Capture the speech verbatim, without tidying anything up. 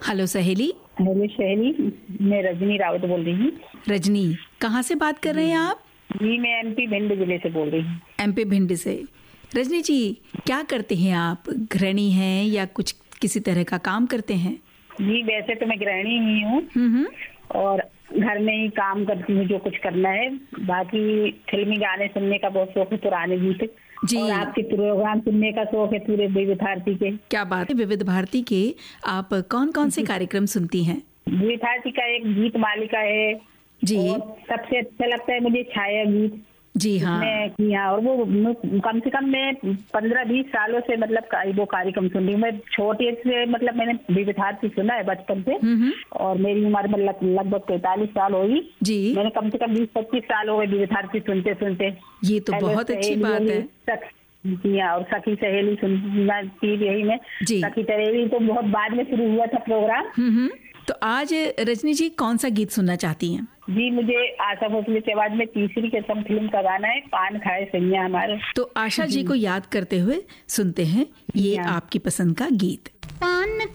Hello सहेली। Hello सहेली, मैं रजनी रावत बोल रही हूँ। रजनी, कहाँ से बात कर रहे हैं आप? जी, मैं एमपी भिंड जिले से बोल रही हूँ। एमपी भिंड से। रजनी जी, क्या करते हैं आप? गृहिणी हैं या कुछ किसी तरह का काम करते हैं? जी, वैसे तो मैं गृहिणी ही हूँ और घर में ही काम करती हूँ, जो कुछ करना है। बाकी फिल्मी गाने सुनने का बहुत शौक है, पुराने गीत जी। और आपके प्रोग्राम सुनने का शौक है पूरे विविध भारती के। क्या बात है। विविध भारती के आप कौन कौन से कार्यक्रम सुनती हैं? विविध भारती का एक गीत मालिका है जी। और सबसे अच्छा लगता है मुझे छाया गीत। जी हाँ। किया और वो कम से कम मैं पंद्रह बीस सालों से मतलब वो कार्यक्रम सुन रही हूँ। मैं छोटे से मतलब मैंने विविध भारती सुना है बचपन से और मेरी उम्र मतलब लगभग पैंतालीस साल होगी। जी। मैंने कम से कम बीस पच्चीस साल हो गए विविध भारती सुनते सुनते। ये तो बहुत अच्छी बात है। जी हाँ, और सखी सहेली सुनना थी यही में। सखी सहेली तो बहुत बाद में शुरू हुआ था प्रोग्राम। तो आज रजनी जी कौन सा गीत सुनना चाहती हैं? जी, मुझे आशा भोसले की आवाज में तीसरी कसम फिल्म का गाना है, पान खाए सैया हमारे। तो आशा जी को याद करते हुए सुनते हैं ये आपकी पसंद का गीत। पान